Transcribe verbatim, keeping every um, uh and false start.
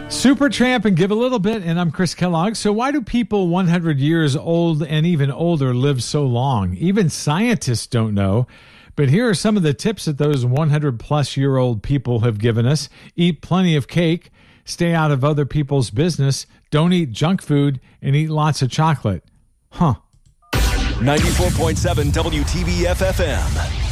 Supertramp and Give a Little Bit, and I'm Chris Kellogg. So why do people one hundred years old and even older live so long? Even scientists don't know. But here are some of the tips that those one hundred plus year old people have given us. Eat plenty of cake, stay out of other people's business, don't eat junk food, and eat lots of chocolate. Huh. ninety-four point seven W T B F F M.